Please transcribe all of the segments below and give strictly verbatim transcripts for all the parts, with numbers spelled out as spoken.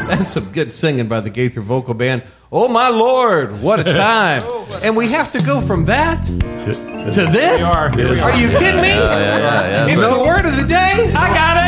That's some good singing by the Gaither Vocal Band. Oh, my Lord, what a time. And we have to go from that to this? We are. Are, are you kidding me? Yeah, yeah, yeah. It's the word of the day? I got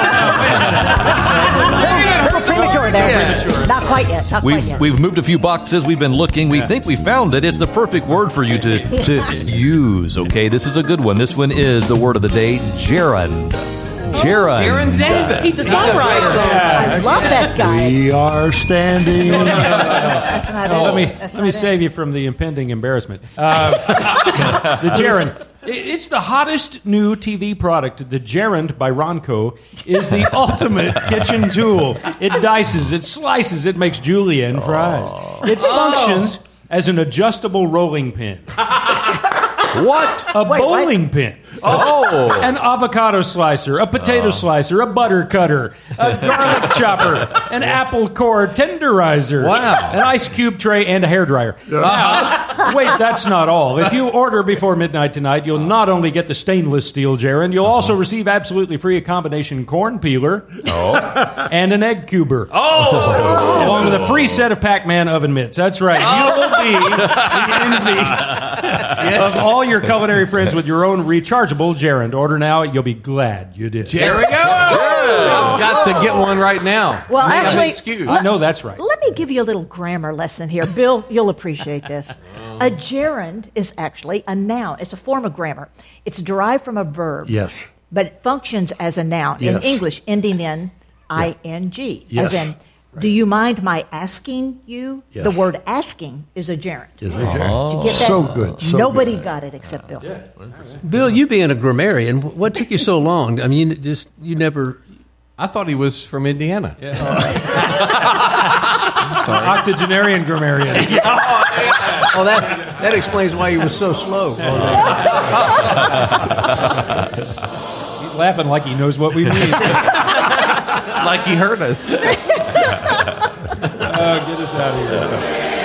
it! Premature there. Not quite yet. Not quite We've yet. we've moved a few boxes. We've been looking. We think we found it. It's the perfect word for you to to use. Okay, this is a good one. This one is the word of the day, gerund. Gerund. Aaron Davis. He's a songwriter. I love that guy. We are standing. That's not Oh, it. let me That's let me not it. save you from the impending embarrassment. Uh, the Gerund. It's the hottest new T V product. The Gerund by Ronco is the ultimate kitchen tool. It dices, it slices, it makes julienne fries. It functions as an adjustable rolling pin. What? A Wait, bowling what? pin. Oh. An avocado slicer, a potato slicer, a butter cutter, a garlic chopper, an apple core tenderizer, Wow. an ice cube tray, and a hairdryer. Now, wait, that's not all. If you order before midnight tonight, you'll not only get the stainless steel Gerund, you'll also receive absolutely free a combination corn peeler and an egg cuber. Oh! Along with a free set of Pac-Man oven mitts. That's right. You'll be the envy of all your culinary friends with your own rechargeable Gerund. Order now. You'll be glad you did. There we go. I've got to get one right now. Well, Make an actually- excuse. I know that's right. Let me give you a little grammar lesson here. Bill, you'll appreciate this. A gerund is actually a noun. It's a form of grammar. It's derived from a verb. Yes. But it functions as a noun. Yes. In English, ending in ing. Yes. As in, do you mind my asking you? Yes. The word asking is a gerund. Is it? Did you get that? So good. So Nobody good. got it except Bill. Bill, you being a grammarian, what took you so long? I mean, you just you never. I thought he was from Indiana. Octogenarian grammarian. Oh, that that explains why you was so slow. He's laughing like he knows what we mean. Like he heard us. Oh, get us out of here.